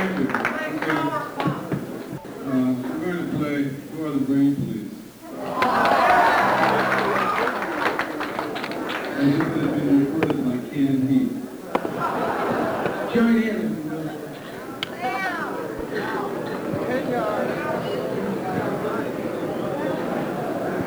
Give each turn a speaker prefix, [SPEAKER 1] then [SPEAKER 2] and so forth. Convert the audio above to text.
[SPEAKER 1] Thank you. We're going to play Who Are the Brain Police? And this has been recorded by Ken Heath. Join in.